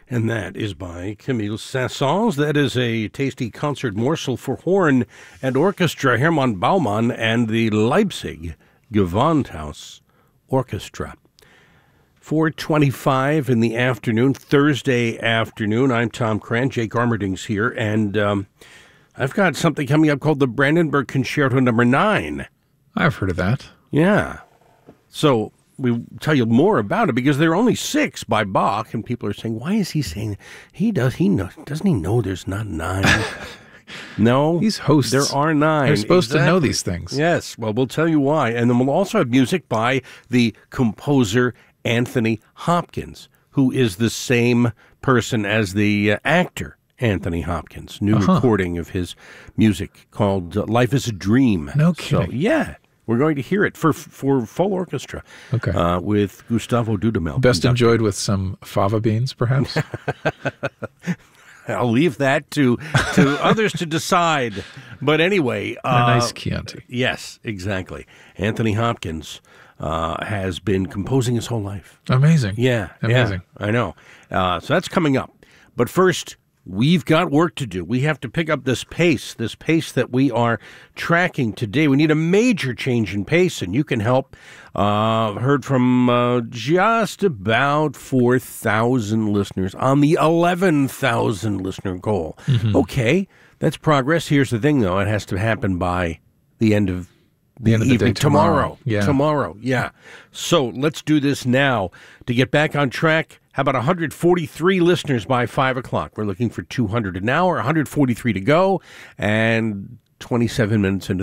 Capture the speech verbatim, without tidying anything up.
And that is by Camille Saint-Saëns. That is a tasty concert morsel for horn and orchestra, Hermann Baumann and the Leipzig Gewandhaus Orchestra. four twenty-five in the afternoon, Thursday afternoon. I'm Tom Cran. Jake Armerding's here, and um, I've got something coming up called the Brandenburg Concerto Number Nine. I've heard of that. Yeah. So we'll tell you more about it because there are only six by Bach, and people are saying, why is he saying that? He does, he know, doesn't he know there's not nine? No. These hosts. There are nine. They're supposed exactly. to know these things. Yes. Well, we'll tell you why. And then we'll also have music by the composer Anthony Hopkins, who is the same person as the uh, actor Anthony Hopkins. New uh-huh. recording of his music called uh, Life is a Dream. No kidding. So, yeah. We're going to hear it for for full orchestra. Okay. Uh, with Gustavo Dudamel. Best conducting. enjoyed with some fava beans, perhaps? I'll leave that to to others to decide. But anyway. Uh, a nice Chianti. Yes, exactly. Anthony Hopkins uh, has been composing his whole life. Amazing. Yeah. Amazing. Yeah, I know. Uh, so that's coming up. But first, we've got work to do. We have to pick up this pace, this pace that we are tracking today. We need a major change in pace, and you can help. Uh, heard from uh, just about four thousand listeners on the eleven thousand listener goal. Mm-hmm. Okay, that's progress. Here's the thing, though. It has to happen by the end of the, end of the evening, day tomorrow. Tomorrow. Yeah. Tomorrow, yeah. So let's do this now to get back on track. How about one hundred forty-three listeners by five o'clock? We're looking for two hundred an hour, one hundred forty-three to go, and twenty-seven minutes into